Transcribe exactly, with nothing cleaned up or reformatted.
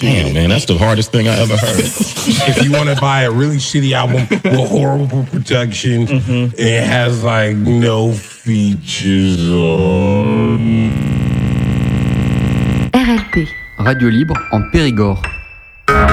Damn, man, that's the hardest thing I ever heard. If you want to buy a really shitty album with horrible production, mm-hmm. it has like no features on. R L P. Radio libre en Périgord.